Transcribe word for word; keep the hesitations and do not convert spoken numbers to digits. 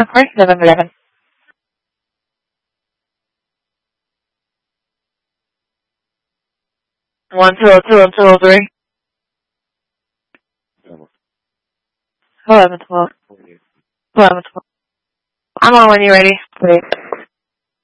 course, November eleventh. One, two, oh, two, oh, two, oh, three. Eleven, twelve. Eleven, twelve. I'm on when you're ready. Wait.